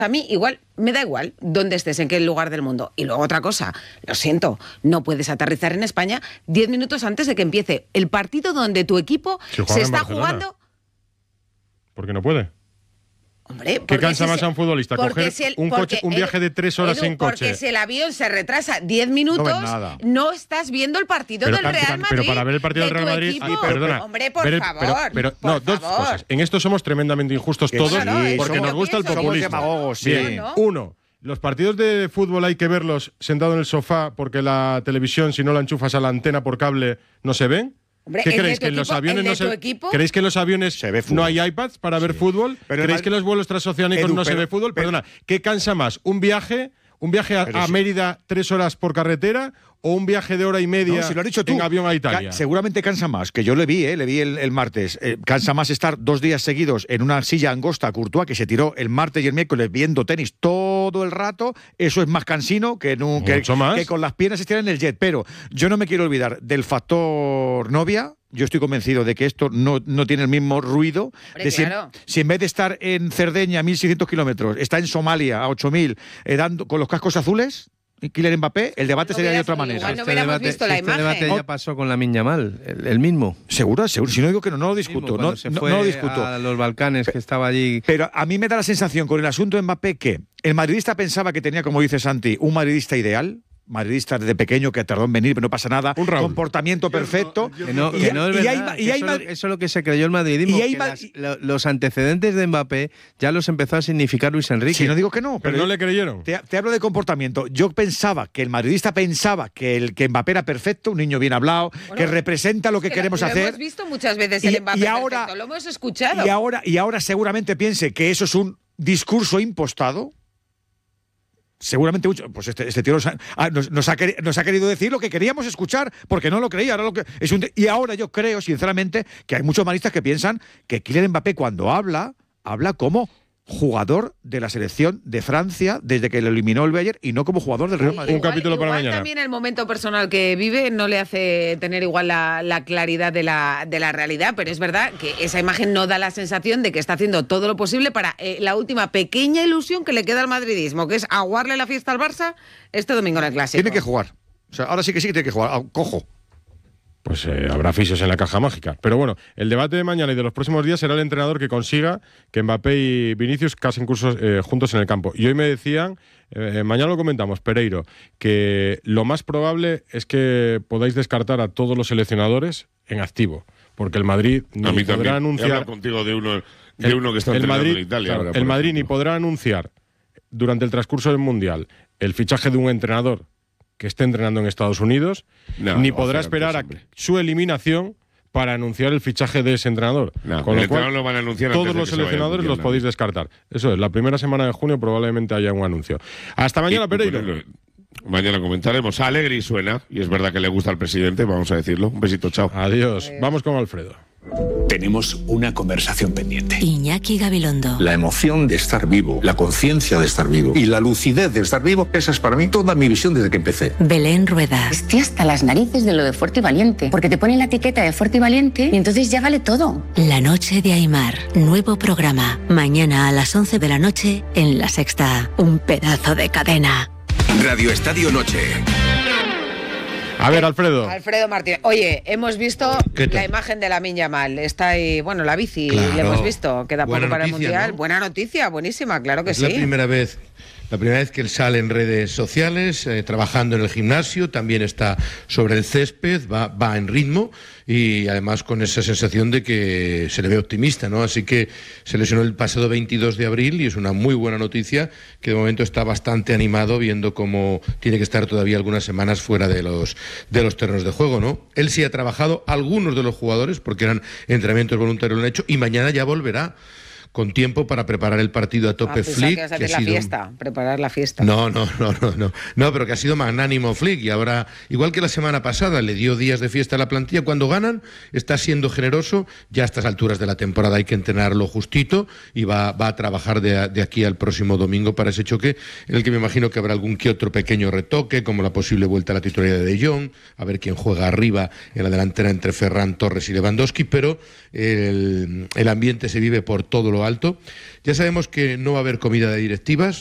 A mí igual, me da igual dónde estés, en qué lugar del mundo. Y luego otra cosa, lo siento, no puedes aterrizar en España 10 minutos antes de que empiece el partido donde tu equipo se está jugando. ¿Por qué no puede? Hombre, ¿qué cansa más a un futbolista? Coger un viaje de 3 horas Edu, en coche. Porque si el avión se retrasa 10 minutos, no estás viendo el partido del Real Madrid. Pero para ver el partido del Real Madrid, perdona. Hombre, por favor. Dos cosas. En esto somos tremendamente injustos todos, porque nos gusta el populismo. Bien, uno. Los partidos de fútbol hay que verlos sentado en el sofá porque la televisión, si no la enchufas a la antena por cable, no se ven. Hombre, ¿Qué creéis? ¿Que en los aviones ¿Creéis que en los aviones no hay iPads para ver fútbol? ¿Creéis que en los vuelos transoceánicos no se ve fútbol? Perdona, ¿qué cansa más? ¿Un viaje a Mérida 3 horas por carretera o un viaje de hora y media en avión a Italia? Seguramente cansa más, que yo le vi el martes. Cansa más estar 2 días seguidos en una silla angosta a Courtois, que se tiró el martes y el miércoles viendo tenis todo el rato. Eso es más cansino que con las piernas estirar en el jet. Pero yo no me quiero olvidar del factor novia. Yo estoy convencido de que esto no tiene el mismo ruido. Si en vez de estar en Cerdeña a 1.600 kilómetros, está en Somalia a 8.000, con los cascos azules, Kylian Mbappé, el debate sería de otra manera. No hubiéramos visto la imagen. Este debate ya pasó con Lamine Yamal, el mismo. Seguro. Si no digo que no lo discuto. No lo discuto. A los Balcanes, que estaba allí. Pero a mí me da la sensación con el asunto de Mbappé que el madridista pensaba que tenía, como dice Santi, un madridista ideal. Madridista desde pequeño que tardó en venir, pero no pasa nada. Comportamiento perfecto. Eso es lo que se creyó el madridismo. Los antecedentes de Mbappé ya los empezó a significar Luis Enrique. Si no digo que no. Pero no le creyeron. Te hablo de comportamiento. Yo pensaba que el madridista pensaba que Mbappé era perfecto, un niño bien hablado, que representa lo que queremos hacer. Lo hemos visto muchas veces el Mbappé perfecto, lo hemos escuchado. Y ahora seguramente piense que eso es un discurso impostado. Seguramente pues este tío nos ha querido decir lo que queríamos escuchar, porque no lo creía. Y ahora yo creo, sinceramente, que hay muchos madridistas que piensan que Kylian Mbappé, cuando habla como jugador de la selección de Francia desde que lo eliminó el Bayern y no como jugador del Real Madrid. Un capítulo para mañana. También el momento personal que vive no le hace tener igual la claridad de la realidad, pero es verdad que esa imagen no da la sensación de que está haciendo todo lo posible para la última pequeña ilusión que le queda al madridismo, que es aguarle la fiesta al Barça este domingo en el Clásico. Tiene que jugar. O sea, ahora sí que tiene que jugar. Cojo. Pues habrá fisios en la caja mágica. Pero bueno, el debate de mañana y de los próximos días será el entrenador que consiga que Mbappé y Vinicius casen cursos juntos en el campo. Y hoy me decían, mañana lo comentamos, Pereiro, que lo más probable es que podáis descartar a todos los seleccionadores en activo. Porque el Madrid ni podrá anunciar... He hablado contigo de uno que está entrenando en Italia. Claro, el Madrid ni podrá anunciar durante el transcurso del Mundial el fichaje de un entrenador que esté entrenando en Estados Unidos, ni podrá esperar a su eliminación para anunciar el fichaje de ese entrenador. Con lo cual, lo van a anunciar todos los seleccionadores los podéis descartar. Eso es, la primera semana de junio probablemente haya un anuncio. Hasta mañana, Pereiro. Mañana comentaremos. Allegri suena, y es verdad que le gusta al presidente, vamos a decirlo. Un besito, chao. Adiós. Vamos con Alfredo. Tenemos una conversación pendiente. Iñaki Gabilondo. La emoción de estar vivo, la conciencia de estar vivo y la lucidez de estar vivo, esa es para mí toda mi visión desde que empecé. Belén Ruedas. Estoy hasta las narices de lo de fuerte y valiente, porque te ponen la etiqueta de fuerte y valiente y entonces ya vale todo. La noche de Aimar, nuevo programa. Mañana a las 11 de la noche en La Sexta. Un pedazo de cadena. Radio Estadio Noche. A ver, Alfredo Martínez. Oye, hemos visto la imagen de Lamine Yamal. Está ahí, bueno, la bici, le hemos visto. Queda poco para el Mundial. ¿No? Buena noticia, buenísima, claro que sí. La primera vez que él sale en redes sociales, trabajando en el gimnasio, también está sobre el césped, va en ritmo y además con esa sensación de que se le ve optimista, ¿no? Así que se lesionó el pasado 22 de abril y es una muy buena noticia que de momento está bastante animado viendo cómo tiene que estar todavía algunas semanas fuera de los terrenos de juego, ¿no? Él sí ha trabajado, algunos de los jugadores, porque eran entrenamientos voluntarios, lo han hecho y mañana ya volverá con tiempo para preparar el partido a tope Flick. Que ha sido preparar la fiesta. No, pero que ha sido magnánimo Flick y ahora, igual que la semana pasada, le dio días de fiesta a la plantilla. Cuando ganan, está siendo generoso. Ya a estas alturas de la temporada hay que entrenarlo justito y va a trabajar de aquí al próximo domingo para ese choque, en el que me imagino que habrá algún que otro pequeño retoque, como la posible vuelta a la titularidad de De Jong, a ver quién juega arriba en la delantera entre Ferran Torres y Lewandowski, pero el ambiente se vive por todo lo lo alto. Ya sabemos que no va a haber comida de directivas.